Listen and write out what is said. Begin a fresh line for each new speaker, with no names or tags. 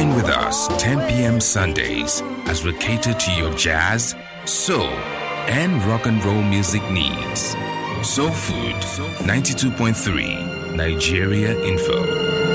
Dine with us 10 p.m. Sundays as we cater to your jazz, soul, and rock and roll music needs. Soul Food 92.3 Nigeria Info.